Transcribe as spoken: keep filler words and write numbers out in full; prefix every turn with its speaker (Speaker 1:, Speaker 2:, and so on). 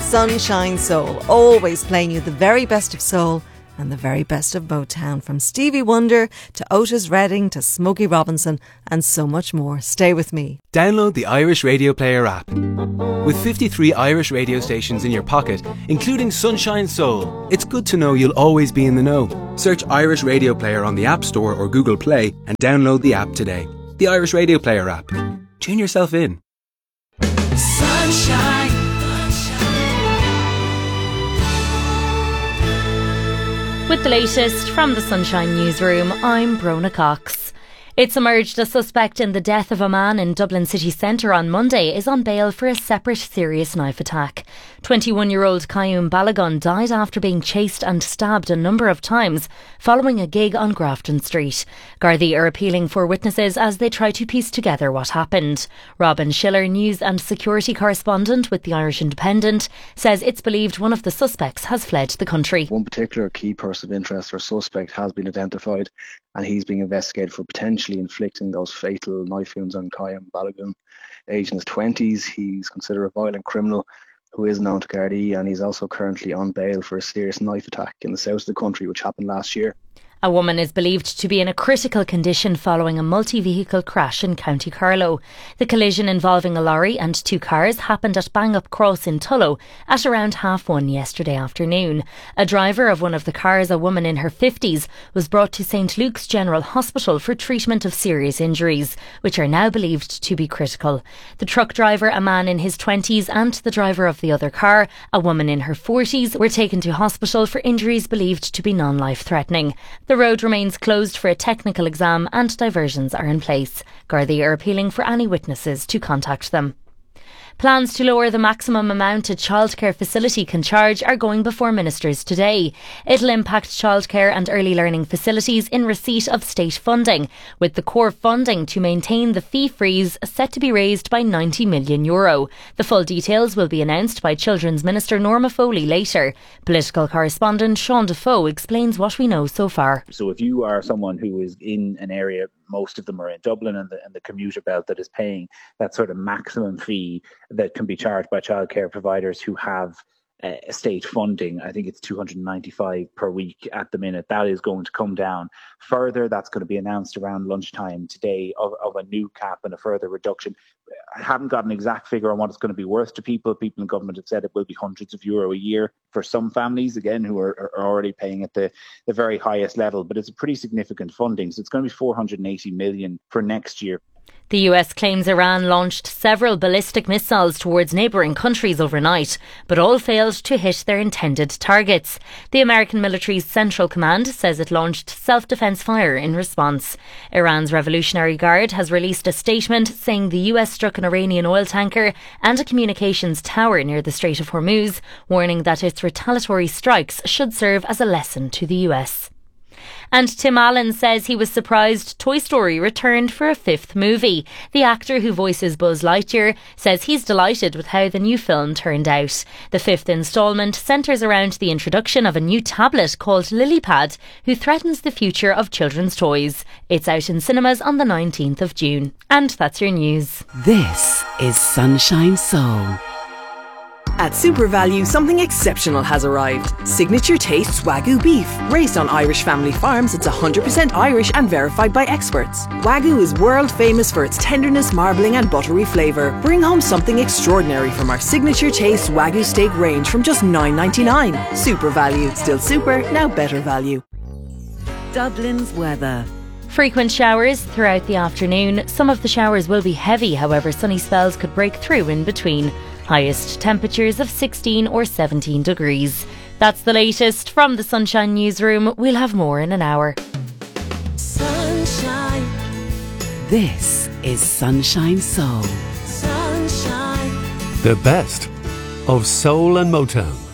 Speaker 1: Sunshine Soul, always playing you the very best of soul and the very best of Motown, from Stevie Wonder to Otis Redding to Smokey Robinson and so much more. Stay with me.
Speaker 2: Download the Irish Radio Player app. With fifty-three Irish radio stations in your pocket, including Sunshine Soul, it's good to know you'll always be in the know. Search Irish Radio Player on the App Store or Google Play and download the app today. The Irish Radio Player app. Tune yourself in.
Speaker 3: Sunshine.
Speaker 4: With the latest from the Sunshine Newsroom, I'm Brona Cox. It's emerged a suspect in the death of a man in Dublin city centre on Monday is on bail for a separate serious knife attack. twenty-one-year-old Kayum Balagun died after being chased and stabbed a number of times following a gig on Grafton Street. Gardaí are appealing for witnesses as they try to piece together what happened. Robin Schiller, news and security correspondent with the Irish Independent, says it's believed one of the suspects has fled the country.
Speaker 5: One particular key person of interest or suspect has been identified, and he's being investigated for potentially inflicting those fatal knife wounds on Kayum Balagun. Aged in his twenties, he's considered a violent criminal who is known to Gardaí, and he's also currently on bail for a serious knife attack in the south of the country which happened last year.
Speaker 4: A woman is believed to be in a critical condition following a multi-vehicle crash in County Carlow. The collision involving a lorry and two cars happened at Bang Up Cross in Tullow at around half one yesterday afternoon. A driver of one of the cars, a woman in her fifties, was brought to St Luke's General Hospital for treatment of serious injuries, which are now believed to be critical. The truck driver, a man in his twenties, and the driver of the other car, a woman in her forties, were taken to hospital for injuries believed to be non-life-threatening. The road remains closed for a technical exam and diversions are in place. Gardaí are appealing for any witnesses to contact them. Plans to lower the maximum amount a childcare facility can charge are going before ministers today. It'll impact childcare and early learning facilities in receipt of state funding, with the core funding to maintain the fee freeze set to be raised by ninety million euro. The full details will be announced by Children's Minister Norma Foley later. Political correspondent Sean Defoe explains what we know so far.
Speaker 6: So if you are someone who is in an area, most of them are in Dublin and the, and the commuter belt, that is paying that sort of maximum fee that can be charged by childcare providers who have uh, state funding. I think it's two hundred ninety-five per week at the minute. That is going to come down further. That's going to be announced around lunchtime today of, of a new cap and a further reduction. I haven't got an exact figure on what it's going to be worth to people. People in government have said it will be hundreds of euro a year for some families, again, who are, are already paying at the, the very highest level. But it's a pretty significant funding. So it's going to be four hundred eighty million for next year.
Speaker 4: The U S claims Iran launched several ballistic missiles towards neighbouring countries overnight, but all failed to hit their intended targets. The American military's Central Command says it launched self-defence fire in response. Iran's Revolutionary Guard has released a statement saying the U S struck an Iranian oil tanker and a communications tower near the Strait of Hormuz, warning that its retaliatory strikes should serve as a lesson to the U S. And Tim Allen says he was surprised Toy Story returned for a fifth movie. The actor who voices Buzz Lightyear says he's delighted with how the new film turned out. The fifth instalment centres around the introduction of a new tablet called Lilypad, who threatens the future of children's toys. It's out in cinemas on the nineteenth of June. And that's your news.
Speaker 7: This is Sunshine Soul.
Speaker 1: At Super Value, something exceptional has arrived. Signature Taste Wagyu beef. Raised on Irish family farms, it's one hundred percent Irish and verified by experts. Wagyu is world famous for its tenderness, marbling and buttery flavour. Bring home something extraordinary from our Signature Taste Wagyu steak range from just nine ninety-nine. Super Value. Still super, now better value.
Speaker 7: Dublin's weather.
Speaker 4: Frequent showers throughout the afternoon. Some of the showers will be heavy, however sunny spells could break through in between. Highest temperatures of sixteen or seventeen degrees. That's the latest from the Sunshine Newsroom. We'll have more in an hour.
Speaker 3: Sunshine.
Speaker 7: This is Sunshine Soul.
Speaker 3: Sunshine.
Speaker 8: The best of soul and Motown.